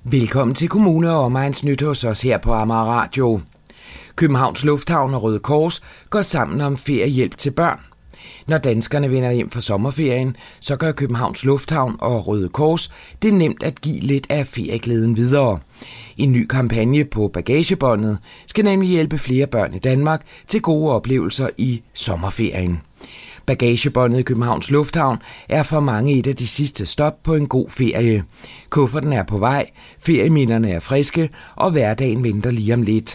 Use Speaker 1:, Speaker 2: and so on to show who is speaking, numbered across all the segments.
Speaker 1: Velkommen til Kommune og Omegns Nyt hos os her på Amager Radio. Københavns Lufthavn og Røde Kors går sammen om feriehjælp til børn. Når danskerne vender hjem fra sommerferien, så gør Københavns Lufthavn og Røde Kors det nemt at give lidt af ferieglæden videre. En ny kampagne på bagagebåndet skal nemlig hjælpe flere børn i Danmark til gode oplevelser i sommerferien. Bagagebåndet i Københavns Lufthavn er for mange et af de sidste stop på en god ferie. Kufferten er på vej, ferieminderne er friske, og hverdagen venter lige om lidt.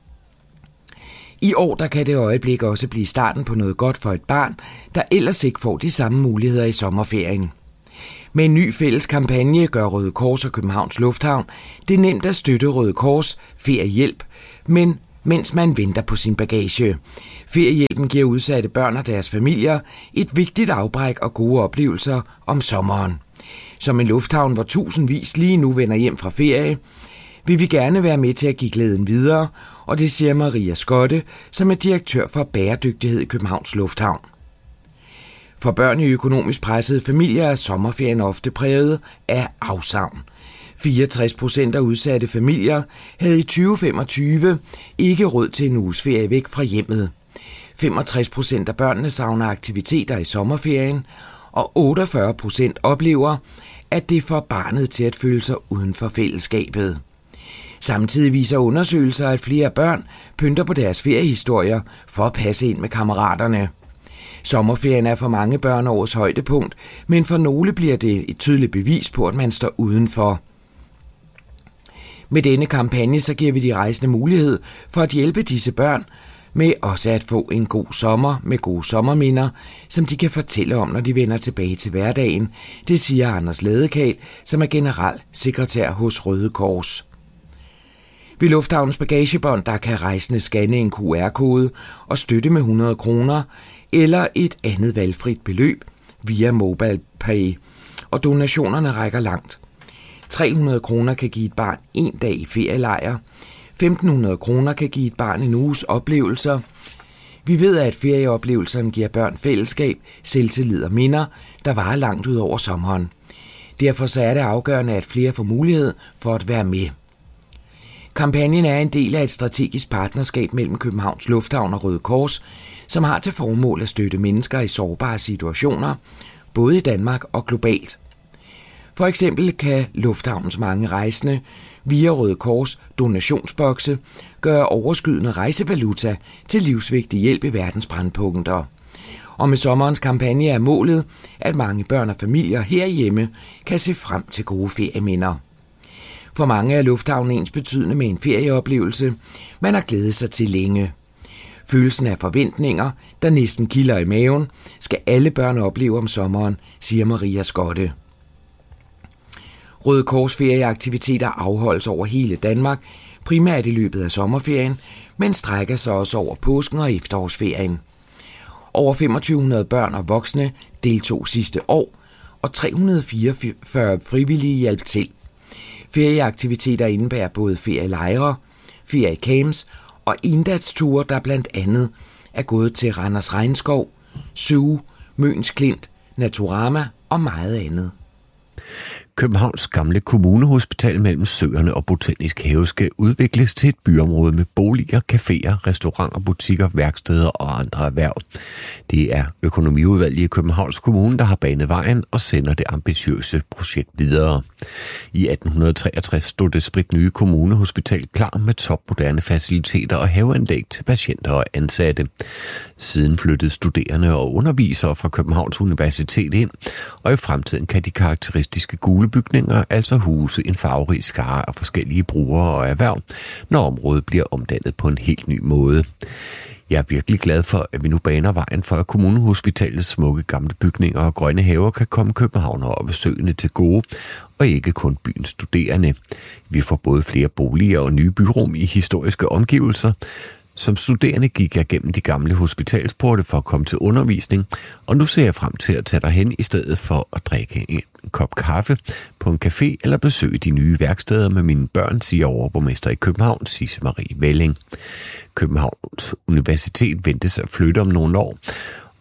Speaker 1: I år der kan det øjeblik også blive starten på noget godt for et barn, der ellers ikke får de samme muligheder i sommerferien. Med en ny fælles kampagne gør Røde Kors og Københavns Lufthavn det nemt at støtte Røde Kors feriehjælp, men mens man venter på sin bagage. Feriehjælpen giver udsatte børn og deres familier et vigtigt afbræk og gode oplevelser om sommeren. Som en lufthavn, hvor tusindvis lige nu vender hjem fra ferie, vil vi gerne være med til at give glæden videre, og det siger Maria Skotte, som er direktør for bæredygtighed i Københavns Lufthavn. For børn i økonomisk pressede familier er sommerferien ofte præget af afsavn. 64% af udsatte familier havde i 2025 ikke råd til en uges ferie væk fra hjemmet. 65% af børnene savner aktiviteter i sommerferien, og 48% oplever, at det får barnet til at føle sig uden for fællesskabet. Samtidig viser undersøgelser, at flere børn pynter på deres feriehistorier for at passe ind med kammeraterne. Sommerferien er for mange børn årets højdepunkt, men for nogle bliver det et tydeligt bevis på, at man står udenfor. Med denne kampagne så giver vi de rejsende mulighed for at hjælpe disse børn med også at få en god sommer med gode sommerminder, som de kan fortælle om, når de vender tilbage til hverdagen. Det siger Anders Ladekal, som er generalsekretær hos Røde Kors. Ved Lufthavnens bagagebånd, der kan rejsende scanne en QR-kode og støtte med 100 kroner eller et andet valgfrit beløb via MobilePay, og donationerne rækker langt. 300 kroner kan give et barn en dag i ferielejr. 1.500 kroner kan give et barn en uges oplevelser. Vi ved, at ferieoplevelserne giver børn fællesskab, selvtillid og minder, der varer langt ud over sommeren. Derfor så er det afgørende, at flere får mulighed for at være med. Kampagnen er en del af et strategisk partnerskab mellem Københavns Lufthavn og Røde Kors, som har til formål at støtte mennesker i sårbare situationer, både i Danmark og globalt. For eksempel kan Lufthavnens mange rejsende via Røde Kors donationsbokse gøre overskydende rejsevaluta til livsvigtig hjælp i verdens brændpunkter. Og med sommerens kampagne er målet, at mange børn og familier herhjemme kan se frem til gode ferieminder. For mange er lufthavnen ensbetydende med en ferieoplevelse, man har glædet sig til længe. Følelsen af forventninger, der næsten kilder i maven, skal alle børn opleve om sommeren, siger Maria Skotte. Røde Kors ferieaktiviteter afholdes over hele Danmark, primært i løbet af sommerferien, men strækker sig også over påsken og efterårsferien. Over 2500 børn og voksne deltog sidste år, og 344 frivillige hjalp til. Ferieaktiviteter indebærer både ferielejre, feriecamps og endagsture, der blandt andet er gået til Randers Regnskov, Zoo, Møns Klint, Naturama og meget andet.
Speaker 2: Københavns gamle kommunehospital mellem Søerne og Botanisk Have skal udvikles til et byområde med boliger, caféer, restauranter, butikker, værksteder og andre erhverv. Det er økonomiudvalget i Københavns Kommune, der har banet vejen og sender det ambitiøse projekt videre. I 1863 stod det spritnye kommunehospital klar med topmoderne faciliteter og haveanlæg til patienter og ansatte. Siden flyttede studerende og undervisere fra Københavns Universitet ind, og i fremtiden kan de karakteristiske gule bygninger altså huse en farverig skare af forskellige brugere og erhverv, når området bliver omdannet på en helt ny måde. Jeg er virkelig glad for, at vi nu baner vejen for, at kommunehospitalets smukke gamle bygninger og grønne haver kan komme københavnere og besøgende til gode, og ikke kun byens studerende. Vi får både flere boliger og nye byrum i historiske omgivelser. Som studerende gik jeg gennem de gamle hospitalsporte for at komme til undervisning, og nu ser jeg frem til at tage derhen i stedet for at drikke en kop kaffe på en café eller besøge de nye værksteder med mine børn, siger overborgmester i København, Sisse Marie Velling. Københavns Universitet ventes at flytte om nogle år,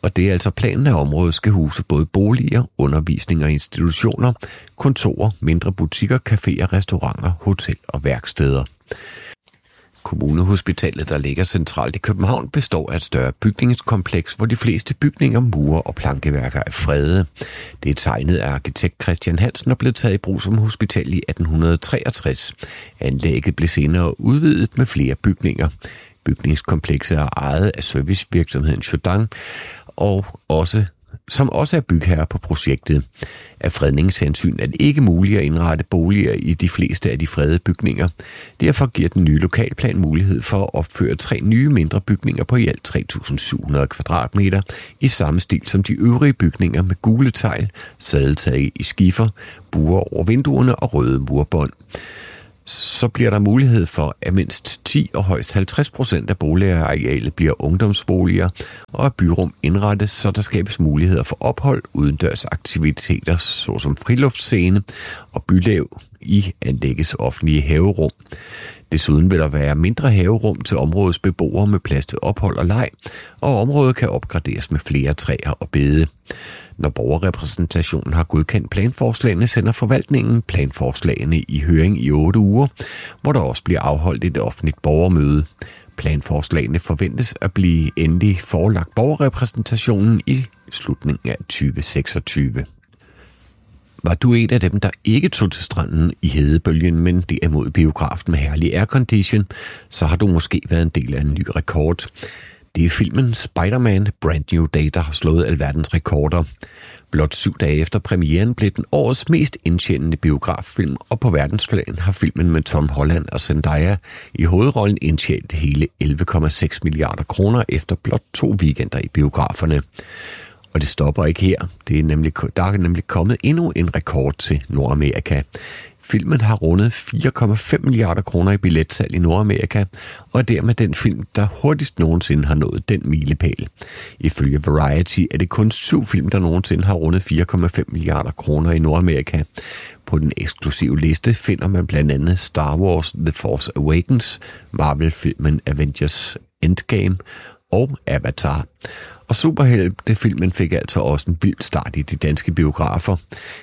Speaker 2: Og det er altså planen, at området skal huse både boliger, undervisning og institutioner, kontorer, mindre butikker, caféer, restauranter, hotel og værksteder. Kommunehospitalet, der ligger centralt i København, består af et større bygningskompleks, hvor de fleste bygninger, mure og plankeværker er fredede. Det er tegnet af arkitekt Christian Hansen og blev taget i brug som hospital i 1863. Anlægget blev senere udvidet med flere bygninger. Bygningskomplekset er ejet af servicevirksomheden Jourdan, som også er bygherre på projektet. Af fredningshensyn er det ikke muligt at indrette boliger i de fleste af de fredede bygninger. Derfor giver den nye lokalplan mulighed for at opføre 3 nye mindre bygninger på i alt 3.700 kvadratmeter i samme stil som de øvrige bygninger med gule tegl, sadeltag i skifer, buer over vinduerne og røde murbånd. Så bliver der mulighed for, at mindst 10 og højst 50% af boligarealet bliver ungdomsboliger, og at byrum indrettes, så der skabes muligheder for ophold, udendørs aktiviteter, såsom friluftsscene og bylav i anlæggets offentlige haverum. Desuden vil der være mindre haverum til områdets beboere med plads til ophold og leg, og området kan opgraderes med flere træer og bede. Når borgerrepræsentationen har godkendt planforslagene, sender forvaltningen planforslagene i høring i 8 uger, hvor der også bliver afholdt et offentligt borgermøde. Planforslagene forventes at blive endelig forelagt borgerrepræsentationen i slutningen af 2026. Var du en af dem, der ikke tog til stranden i hedebølgen, men derimod biografen med herlig aircondition, så har du måske været en del af en ny rekord. Det er filmen Spider-Man Brand New Day, der har slået alverdens rekorder. Blot 7 dage efter premieren blev den årets mest indtjenende biograffilm, og på verdensplan har filmen med Tom Holland og Zendaya i hovedrollen indtjent hele 11,6 milliarder kroner efter blot 2 weekender i biograferne. Og det stopper ikke her. Der er nemlig kommet endnu en rekord til Nordamerika. Filmen har rundet 4,5 milliarder kroner i billetsalg i Nordamerika, og er dermed den film, der hurtigst nogensinde har nået den milepæl. Ifølge Variety er det kun 7 film, der nogensinde har rundet 4,5 milliarder kroner i Nordamerika. På den eksklusive liste finder man blandt andet Star Wars The Force Awakens, Marvel-filmen Avengers Endgame og Avatar. Og superheltefilmen fik altså også en vild start i de danske biografer.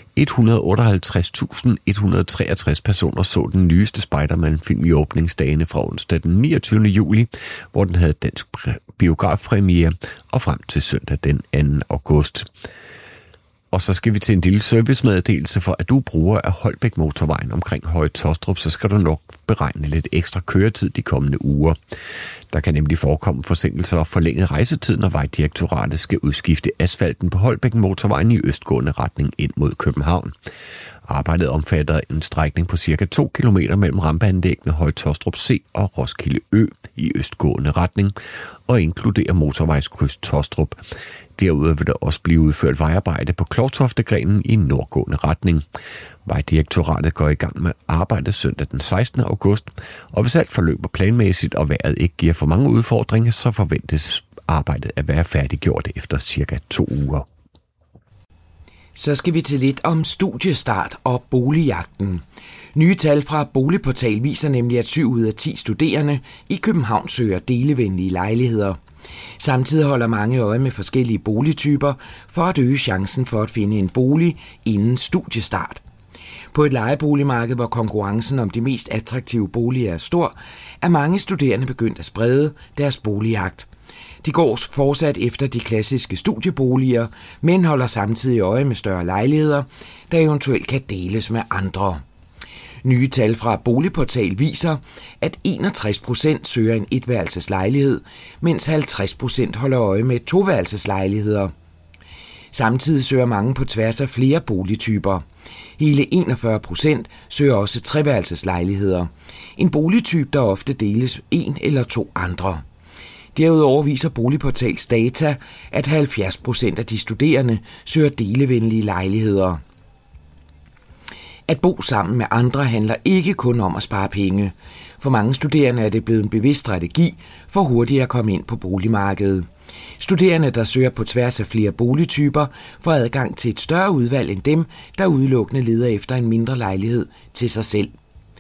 Speaker 2: 158.163 personer så den nyeste Spider-Man-film i åbningsdagene fra onsdag den 29. juli, hvor den havde dansk biografpremiere, og frem til søndag den 2. august. Og så skal vi til en lille servicemeddelelse, for at du bruger af Holbæk Motorvejen omkring Høje Taastrup, så skal du nok beregne lidt ekstra køretid de kommende uger. Der kan nemlig forekomme forsinkelser og forlænget rejsetid, når Vejdirektoratet skal udskifte asfalten på Holbæk Motorvejen i østgående retning ind mod København. Arbejdet omfatter en strækning på ca. 2 km mellem rampeanlæggene Høje Taastrup C og Roskilde Ø i østgående retning, og inkluderer motorvejskryds Taastrup. Derudover vil der også blive udført vejarbejde på Klovtoftegrenen i nordgående retning. Vejdirektoratet går i gang med arbejdet søndag den 16. august, og hvis alt forløber planmæssigt og vejret ikke giver for mange udfordringer, så forventes arbejdet at være færdiggjort efter cirka 2 uger.
Speaker 1: Så skal vi til lidt om studiestart og boligjagten. Nye tal fra Boligportal viser nemlig, at 7 ud af 10 studerende i København søger delevenlige lejligheder. Samtidig holder mange øje med forskellige boligtyper for at øge chancen for at finde en bolig inden studiestart. På et lejeboligmarked, hvor konkurrencen om de mest attraktive boliger er stor, er mange studerende begyndt at sprede deres boligjagt. De går fortsat efter de klassiske studieboliger, men holder samtidig øje med større lejligheder, der eventuelt kan deles med andre. Nye tal fra Boligportal viser, at 61% søger en etværelseslejlighed, mens 50% holder øje med toværelseslejligheder. Samtidig søger mange på tværs af flere boligtyper. Hele 41% søger også treværelseslejligheder. En boligtype, der ofte deles 1 eller 2 andre. Derudover viser Boligportals data, at 70% af de studerende søger delevenlige lejligheder. At bo sammen med andre handler ikke kun om at spare penge. For mange studerende er det blevet en bevidst strategi for hurtigt at komme ind på boligmarkedet. Studerende, der søger på tværs af flere boligtyper, får adgang til et større udvalg end dem, der udelukkende leder efter en mindre lejlighed til sig selv.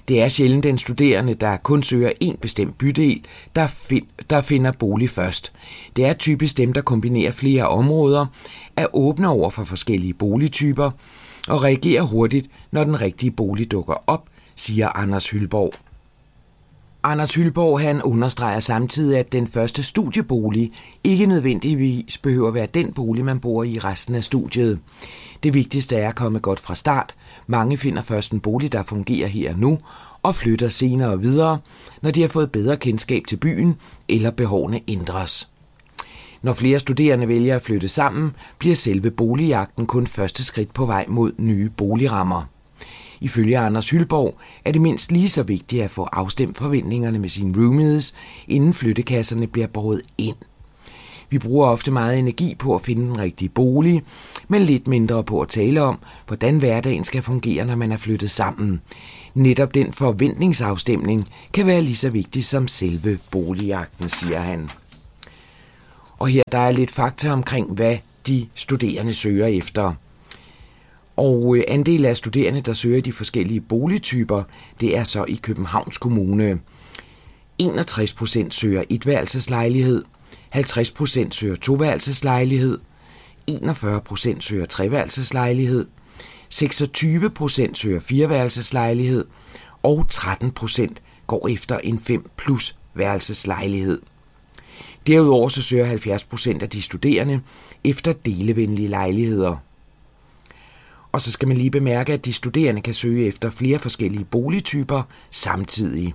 Speaker 1: Det er sjældent den studerende, der kun søger en bestemt bydel, der finder bolig først. Det er typisk dem, der kombinerer flere områder, er åbne over for forskellige boligtyper og reagerer hurtigt, når den rigtige bolig dukker op, siger Anders Hyldborg. Anders Hyldborg han understreger samtidig, at den første studiebolig ikke nødvendigvis behøver at være den bolig, man bor i resten af studiet. Det vigtigste er at komme godt fra start. Mange finder først en bolig, der fungerer her og nu, og flytter senere videre, når de har fået bedre kendskab til byen eller behovene ændres. Når flere studerende vælger at flytte sammen, bliver selve boligjagten kun første skridt på vej mod nye boligrammer. Ifølge Anders Hyldborg er det mindst lige så vigtigt at få afstemt forventningerne med sine roomies, inden flyttekasserne bliver båret ind. Vi bruger ofte meget energi på at finde den rigtige bolig, men lidt mindre på at tale om, hvordan hverdagen skal fungere, når man er flyttet sammen. Netop den forventningsafstemning kan være lige så vigtig som selve boligjagten, siger han. Og her der er lidt fakta omkring, hvad de studerende søger efter. Og andel af studerende, der søger de forskellige boligtyper, det er så i Københavns Kommune. 61% søger etværelseslejlighed, 50% søger toværelseslejlighed, 41% søger treværelseslejlighed, 26% søger fireværelseslejlighed, og 13% går efter en 5+ værelseslejlighed. Derudover så søger 70% af de studerende efter delevenlige lejligheder. Og så skal man lige bemærke, at de studerende kan søge efter flere forskellige boligtyper samtidig.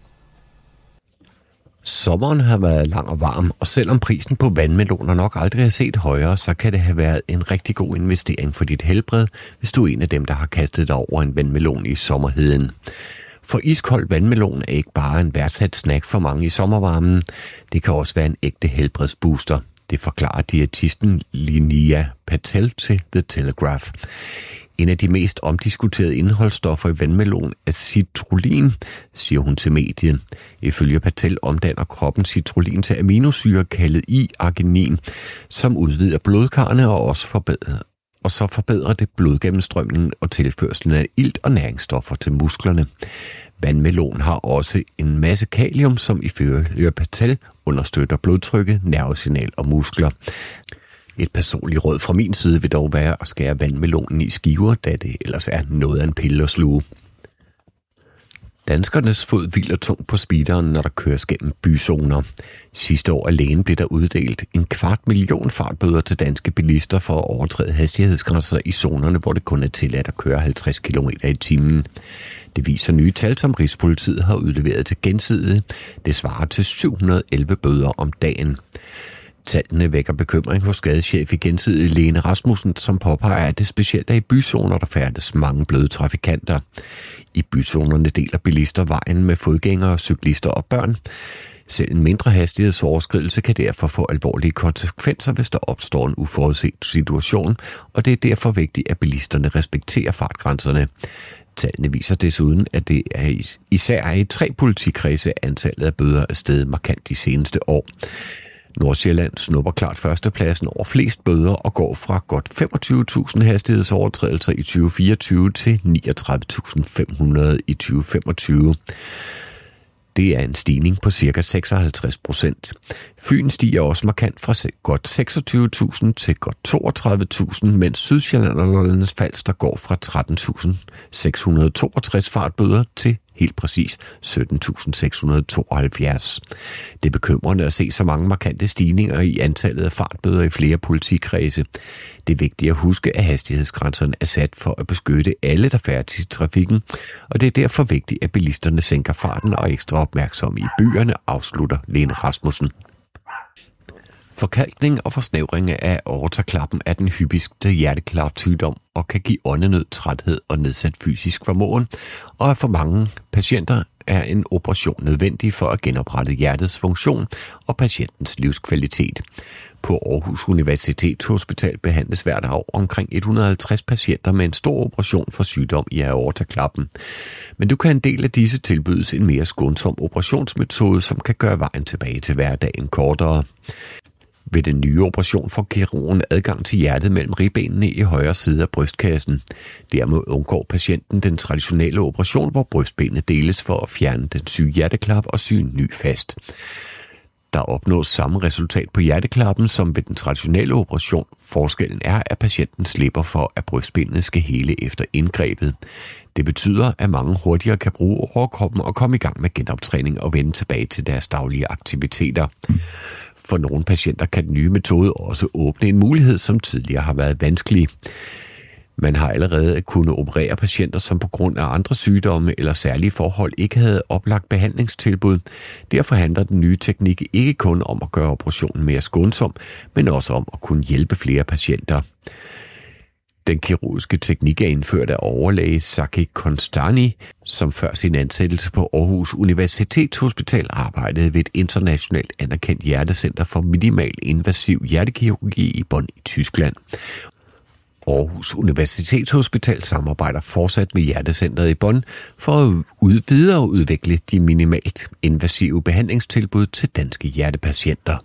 Speaker 2: Sommeren har været lang og varm, og selvom prisen på vandmeloner nok aldrig har set højere, så kan det have været en rigtig god investering for dit helbred, hvis du er en af dem, der har kastet dig over en vandmelon i sommerheden. For iskold vandmelon er ikke bare en værdsat snack for mange i sommervarmen, det kan også være en ægte helbredsbooster. Det forklarer diætisten Linnea Patel til The Telegraph. En af de mest omdiskuterede indholdsstoffer i vandmelon er citrulline, siger hun til mediet. Ifølge Patel omdanner kroppen citrulline til aminosyre kaldet I-arginin, som udvider blodkarrene og så forbedrer det blodgennemstrømningen og tilførslen af ilt og næringsstoffer til musklerne. Vandmelon har også en masse kalium, som ifølge Patel understøtter blodtrykket, nervesignal og muskler. Et personligt råd fra min side vil dog være at skære vandmelonen i skiver, da det ellers er noget af en pille at sluge. Danskernes fod hviler tungt på speederen, når der køres gennem byzoner. Sidste år alene blev der uddelt 250.000 fartbøder til danske bilister for at overtræde hastighedsgrænser i zonerne, hvor det kun er tilladt at køre 50 km i timen. Det viser nye tal, som Rigspolitiet har udleveret til Gensidige. Det svarer til 711 bøder om dagen. Tallene vækker bekymring hos gadeschef i Gensidige Lene Rasmussen, som påpeger, at det specielt er i byzoner, der færdes mange bløde trafikanter. I byzonerne deler bilister vejen med fodgængere, cyklister og børn. Selv en mindre hastighedsoverskridelse kan derfor få alvorlige konsekvenser, hvis der opstår en uforudset situation, og det er derfor vigtigt, at bilisterne respekterer fartgrænserne. Tallene viser desuden, at det især er i 3 politikredse, antallet af bøder er steget markant de seneste år. Nordsjælland snupper klart førstepladsen over flest bøder og går fra godt 25.000 hastighedsovertrædelser i 2024 til 39.500 i 2025. Det er en stigning på ca. 56%. Fyn stiger også markant fra godt 26.000 til godt 32.000, mens Sydsjælland og Lollands Falster går fra 13.662 fartbøder til helt præcis 17.672. Det er bekymrende at se så mange markante stigninger i antallet af fartbøder i flere politikredse. Det er vigtigt at huske, at hastighedsgrænserne er sat for at beskytte alle, der færdes i trafikken, og det er derfor vigtigt, at bilisterne sænker farten og er ekstra opmærksomme i byerne, afslutter Lene Rasmussen. Forkalkning og forsnævring af aortaklappen er den hyppigste hjerteklarsygdom og kan give åndenød, træthed og nedsat fysisk formåen, og for mange patienter er en operation nødvendig for at genoprette hjertets funktion og patientens livskvalitet. På Aarhus Universitetshospital behandles hvert år omkring 150 patienter med en stor operation for sygdom i aortaklappen. Men du kan en del af disse tilbydes en mere skånsom operationsmetode, som kan gøre vejen tilbage til hverdagen kortere. Ved den nye operation får kirurgen adgang til hjertet mellem ribbenene i højre side af brystkassen. Dermed undgår patienten den traditionelle operation, hvor brystbenet deles for at fjerne den syge hjerteklap og sy en ny fast. Der opnås samme resultat på hjerteklappen som ved den traditionelle operation. Forskellen er, at patienten slipper for, at brystbenet skal hele efter indgrebet. Det betyder, at mange hurtigere kan bruge overkroppen og komme i gang med genoptræning og vende tilbage til deres daglige aktiviteter. For nogle patienter kan den nye metode også åbne en mulighed, som tidligere har været vanskelig. Man har allerede kunnet operere patienter, som på grund af andre sygdomme eller særlige forhold ikke havde oplagt behandlingstilbud. Derfor handler den nye teknik ikke kun om at gøre operationen mere skånsom, men også om at kunne hjælpe flere patienter. Den kirurgiske teknik er indført af overlæge Saki Konstani, som før sin ansættelse på Aarhus Universitetshospital arbejdede ved et internationalt anerkendt hjertecenter for minimal invasiv hjertekirurgi i Bonn i Tyskland. Aarhus Universitetshospital samarbejder fortsat med Hjertecentret i Bonn for at videreudvikle de minimalt invasive behandlingstilbud til danske hjertepatienter.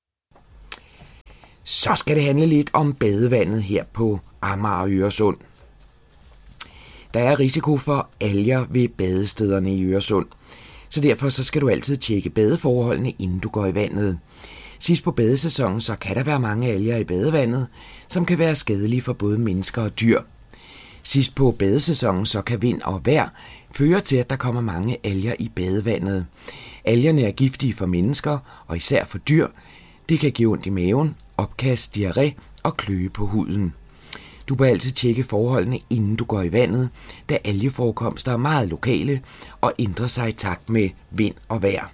Speaker 1: Så skal det handle lidt om badevandet her på Amager og Øresund. Der er risiko for alger ved badestederne i Øresund, så derfor så skal du altid tjekke badeforholdene, inden du går i vandet. Sidst på badesæsonen, så kan der være mange alger i badevandet, som kan være skadelige for både mennesker og dyr. Sidst på badesæsonen, så kan vind og vejr føre til, at der kommer mange alger i badevandet. Algerne er giftige for mennesker, og især for dyr. Det kan give ondt i maven, opkast, diarré og kløe på huden. Du bør altid tjekke forholdene, inden du går i vandet, da algeforekomster er meget lokale og ændrer sig i takt med vind og vejr.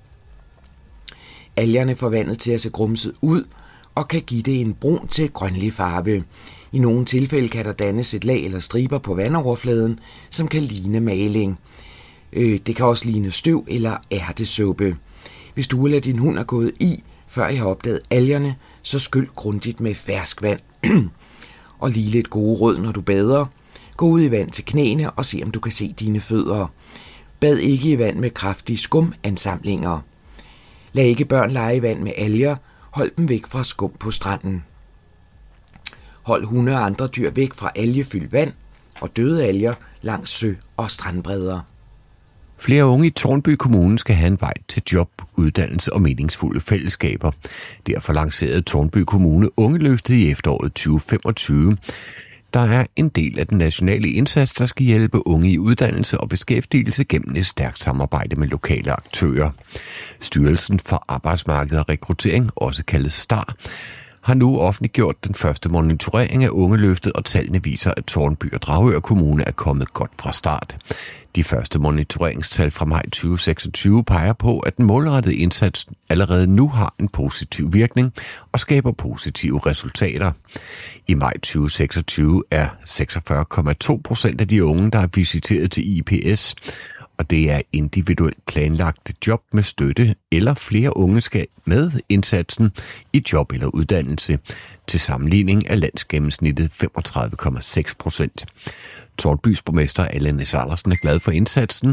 Speaker 1: Algerne får vandet til at se grumset ud og kan give det en brun til grønlig farve. I nogle tilfælde kan der dannes et lag eller striber på vandoverfladen, som kan ligne maling. Det kan også ligne støv eller ærtesuppe. Hvis du eller din hund er gået i, før I har opdaget algerne, så skyld grundigt med ferskvand. Og lige lidt gode råd, når du bader. Gå ud i vand til knæene og se, om du kan se dine fødder. Bad ikke i vand med kraftige skumansamlinger. Lad ikke børn lege i vand med alger. Hold dem væk fra skum på stranden. Hold hunde og andre dyr væk fra algefyldt vand og døde alger langs sø- og strandbredder.
Speaker 2: Flere unge i Tårnby Kommune skal have en vej til job, uddannelse og meningsfulde fællesskaber. Derfor lancerede Tårnby Kommune Ungeløftet i efteråret 2025. Der er en del af den nationale indsats, der skal hjælpe unge i uddannelse og beskæftigelse gennem et stærkt samarbejde med lokale aktører. Styrelsen for Arbejdsmarked og Rekruttering, også kaldet STAR, har nu offentliggjort den første monitorering af Ungeløftet, og tallene viser, at Tårnby og Dragør Kommune er kommet godt fra start. De første monitoreringstal fra maj 2026 peger på, at den målrettede indsats allerede nu har en positiv virkning og skaber positive resultater. I maj 2026 er 46,2% af de unge, der er visiteret til IPS, og det er individuelt planlagte job med støtte, eller flere unge skal med indsatsen i job eller uddannelse. Til sammenligning er landsgennemsnittet 35,6%. Tårnbys borgmester Allan S. Andersen er glad for indsatsen,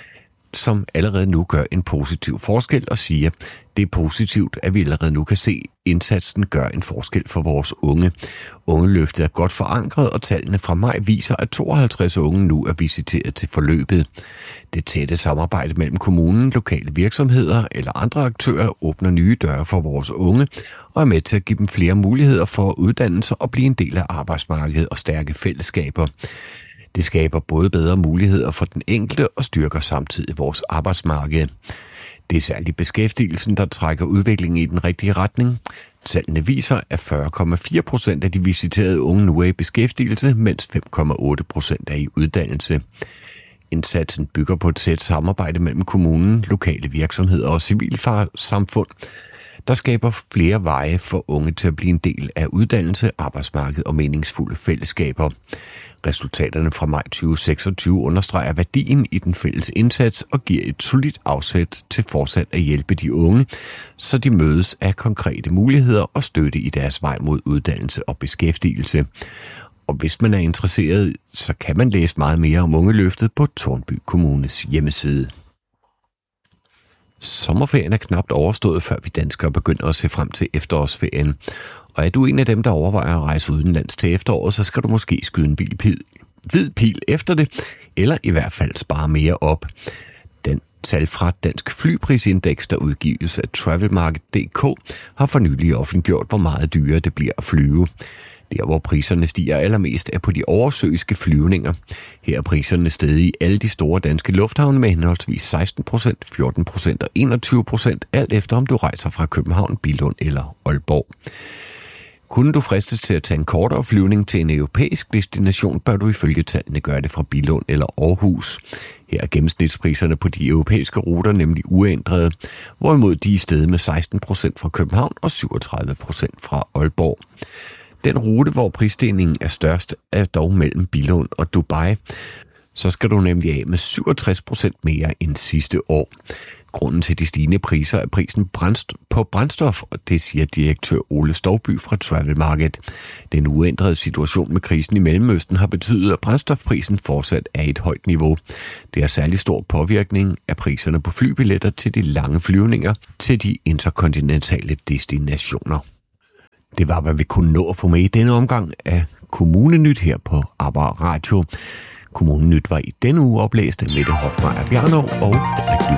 Speaker 2: som allerede nu gør en positiv forskel, og siger, det er positivt, at vi allerede nu kan se, at indsatsen gør en forskel for vores unge. Ungeløftet er godt forankret, og tallene fra maj viser, at 52 unge nu er visiteret til forløbet. Det tætte samarbejde mellem kommunen, lokale virksomheder eller andre aktører åbner nye døre for vores unge, og er med til at give dem flere muligheder for at uddanne sig og blive en del af arbejdsmarkedet og stærke fællesskaber. Det skaber både bedre muligheder for den enkelte og styrker samtidig vores arbejdsmarked. Det er særligt beskæftigelsen, der trækker udviklingen i den rigtige retning. Tallene viser, at 40,4% af de visiterede unge nu er i beskæftigelse, mens 5,8% er i uddannelse. Indsatsen bygger på et tæt samarbejde mellem kommunen, lokale virksomheder og civilsamfund, der skaber flere veje for unge til at blive en del af uddannelse, arbejdsmarked og meningsfulde fællesskaber. Resultaterne fra maj 2026 understreger værdien i den fælles indsats og giver et solidt afsæt til fortsat at hjælpe de unge, så de mødes af konkrete muligheder og støtte i deres vej mod uddannelse og beskæftigelse. Og hvis man er interesseret, så kan man læse meget mere om Ungeløftet på Tårnby Kommunes hjemmeside. Sommerferien er knapt overstået, før vi danskere begynder at se frem til efterårsferien. Og er du en af dem, der overvejer at rejse udenlands til efteråret, så skal du måske skyde en hvid pil efter det, eller i hvert fald spare mere op. Den tal fra Dansk Flyprisindeks, der udgives af Travelmarket.dk, har for nylig offentliggjort, hvor meget dyrere det bliver at flyve. Der, hvor priserne stiger allermest, er på de oversøiske flyvninger. Her er priserne steget i alle de store danske lufthavne med henholdsvis 16%, 14% og 21%, alt efter om du rejser fra København, Billund eller Aalborg. Kunne du fristes til at tage en kortere flyvning til en europæisk destination, bør du ifølge tallene gøre det fra Billund eller Aarhus. Her er gennemsnitspriserne på de europæiske ruter nemlig uændrede, hvorimod de er steget med 16% fra København og 37% fra Aalborg. Den rute, hvor prisstigningen er størst, er dog mellem Billund og Dubai. Så skal du nemlig af med 67% mere end sidste år. Grunden til de stigende priser er prisen på brændstof, og det siger direktør Ole Stouby fra Travel Market. Den uændrede situation med krisen i Mellemøsten har betydet, at brændstofprisen fortsat er et højt niveau. Det har særlig stor påvirkning af priserne på flybilletter til de lange flyvninger til de interkontinentale destinationer. Det var, hvad vi kunne nå at få med i denne omgang af Kommunenyt her på Amager Radio. Kommunenyt var i denne uge oplæst af Mette Hofmeier Bjarnov og